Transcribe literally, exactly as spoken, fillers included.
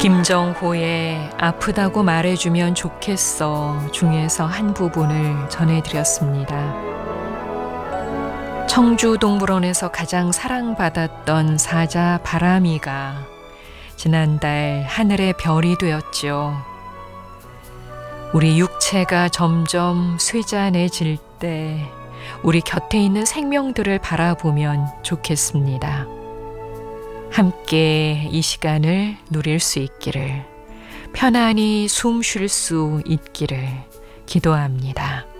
김정호의 아프다고 말해주면 좋겠어 중에서 한 부분을 전해드렸습니다. 청주동물원에서 가장 사랑받았던 사자 바람이가 지난달 하늘의 별이 되었죠. 우리 육체가 점점 쇠잔해질 때 우리 곁에 있는 생명들을 바라보면 좋겠습니다. 함께 이 시간을 누릴 수 있기를, 편안히 숨 쉴 수 있기를 기도합니다.